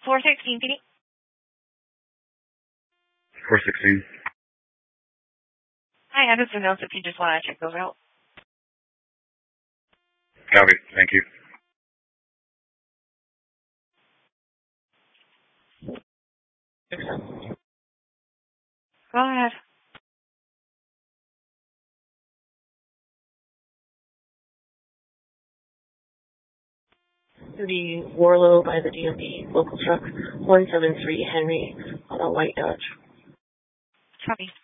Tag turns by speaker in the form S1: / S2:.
S1: 416 PD.
S2: 416.
S1: Hi, I have some notes if you just want to check those out.
S2: Copy. Thank you.
S1: Go ahead.
S3: The Warlow by the DMV, local truck 173 Henry on a white Dodge.
S1: Copy.